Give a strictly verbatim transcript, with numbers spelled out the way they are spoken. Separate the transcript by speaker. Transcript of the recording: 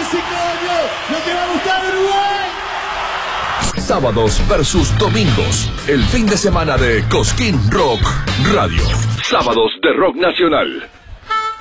Speaker 1: ese coño! ¡No te va a gustar Uruguay!
Speaker 2: Sábados versus domingos. El fin de semana de Cosquín Rock Radio. Sábados de Rock Nacional.